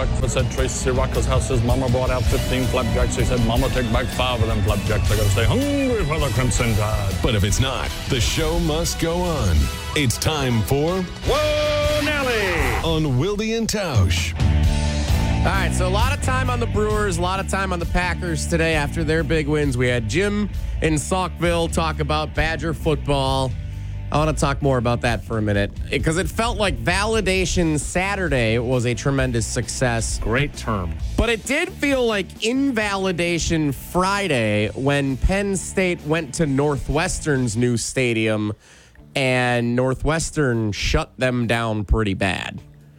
breakfast at Tracy Rocker's house. His mama brought out 15 flapjacks. He said, Mama, take back 5 of them flapjacks. I gotta stay hungry for the Crimson Tide. But if it's not, the show must go on. It's time for Whoa, Nelly! On Wilde and Tausch. All right, so a lot of time on the Brewers, a lot of time on the Packers today after their big wins. We had Jim in Saukville talk about Badger football. I want to talk more about that for a minute because it felt like Validation Saturday was a tremendous success. Great term. But it did feel like Invalidation Friday when Penn State went to Northwestern's new stadium and Northwestern shut them down pretty bad.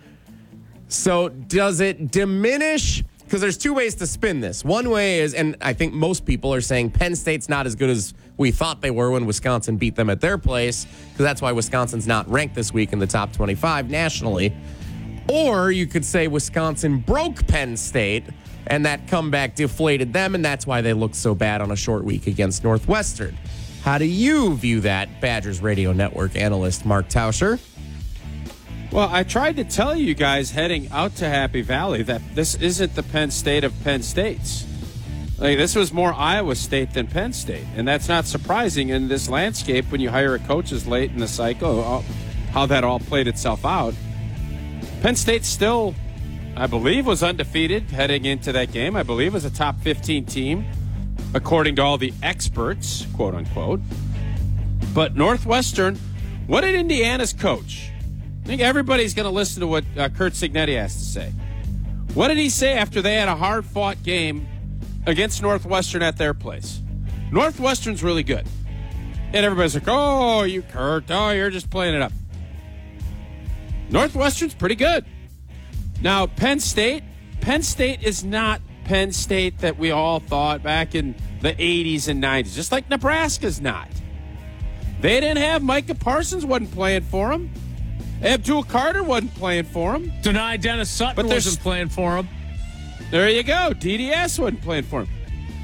So does it diminish? Because there's two ways to spin this. One way is, and I think most people are saying Penn State's not as good as we thought they were when Wisconsin beat them at their place, because that's why Wisconsin's not ranked this week in the top 25 nationally. Or you could say Wisconsin broke Penn State, and that comeback deflated them, and that's why they looked so bad on a short week against Northwestern. How do you view that, Badgers Radio Network analyst Mark Tauscher? Well, I tried to tell you guys heading out to Happy Valley that this isn't the Penn State of Penn States. Like, this was more Iowa State than Penn State, and that's not surprising in this landscape when you hire a coach as late in the cycle, how that all played itself out. Penn State still, I believe, was undefeated heading into that game. I believe was a top 15 team, according to all the experts, quote unquote. But Northwestern, what did Indiana's coach? I think everybody's going to listen to what Curt Cignetti has to say. What did he say after they had a hard-fought game against Northwestern at their place? Northwestern's really good. And everybody's like, oh, you Curt, oh, you're just playing it up. Northwestern's pretty good. Now, Penn State is not Penn State that we all thought back in the 80s and 90s, just like Nebraska's not. They didn't have Micah Parsons wasn't playing for them. Abdul Carter wasn't playing for him. Deny Dennis Sutton wasn't playing for him. There you go. DDS wasn't playing for him.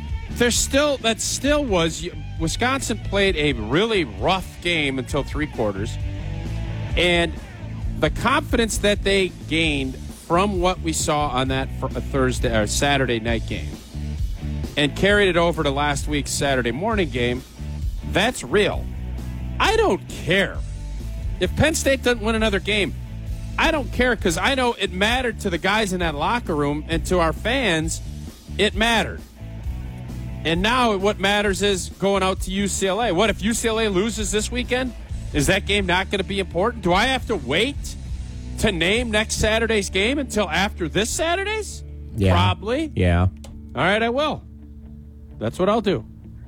Wisconsin played a really rough game until 3 quarters. And the confidence that they gained from what we saw on that Thursday or Saturday night game and carried it over to last week's Saturday morning game, that's real. I don't care. If Penn State doesn't win another game, I don't care because I know it mattered to the guys in that locker room and to our fans. It mattered. And now what matters is going out to UCLA. What if UCLA loses this weekend? Is that game not going to be important? Do I have to wait to name next Saturday's game until after this Saturday's? Yeah. Probably. Yeah. All right, I will. That's what I'll do.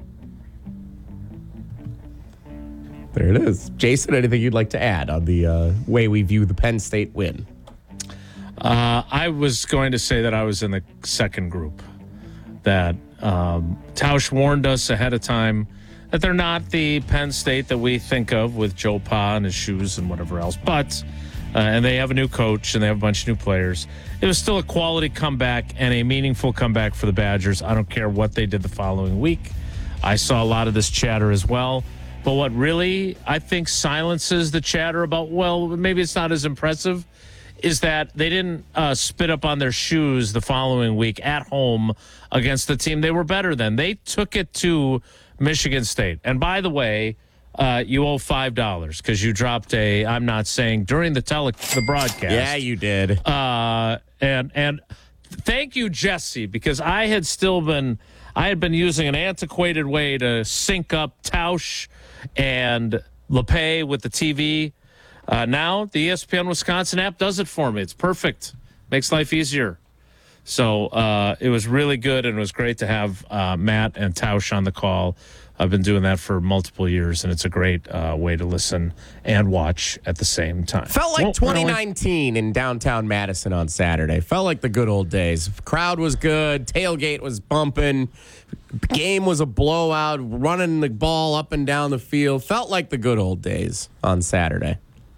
There it is. Jason, anything you'd like to add on the way we view the Penn State win? I was going to say that I was in the second group. That Tausch warned us ahead of time that they're not the Penn State that we think of with Joe Pa and his shoes and whatever else. But, and they have a new coach and they have a bunch of new players. It was still a quality comeback and a meaningful comeback for the Badgers. I don't care what they did the following week. I saw a lot of this chatter as well. But what really, I think, silences the chatter about, well, maybe it's not as impressive, is that they didn't spit up on their shoes the following week at home against the team they were better than. They took it to Michigan State. And by the way, you owe $5 because you dropped I'm not saying, during the broadcast. Yeah, you did. And thank you, Jesse, because I had been using an antiquated way to sync up Tausch and LePay with the TV. Now the ESPN Wisconsin app does it for me. It's perfect. Makes life easier. So it was really good, and it was great to have Matt and Tausch on the call. I've been doing that for multiple years, and it's a great way to listen and watch at the same time. Felt like 2019 in downtown Madison on Saturday. Felt like the good old days. Crowd was good. Tailgate was bumping. Game was a blowout. Running the ball up and down the field. Felt like the good old days on Saturday.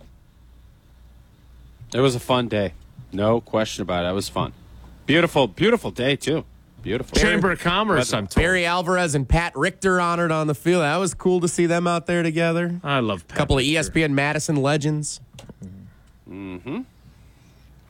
It was a fun day. No question about it. It was fun. Beautiful, beautiful day, too. Beautiful. Chamber of Commerce, I'm told. Barry Alvarez and Pat Richter honored on the field. That was cool to see them out there together. I love Pat A couple Richter. of ESPN Madison legends. Mm-hmm.